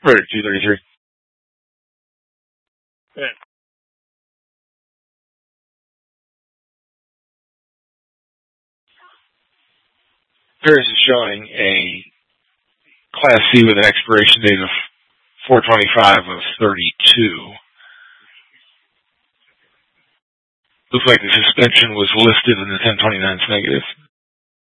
Right, 233. Yeah. Paris is showing a Class C with an expiration date of 425 of 32. Looks like the suspension was listed in the 1029's negative.